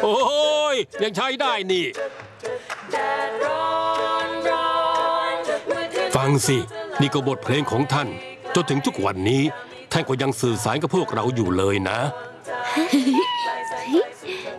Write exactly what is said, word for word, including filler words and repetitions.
โอ้ยยังใช้ได้นี่ฟังสินี่ก็บทเพลงของท่านจนถึงทุกวันนี้ท่านก็ยังสื่อสารกับพวกเราอยู่เลยนะ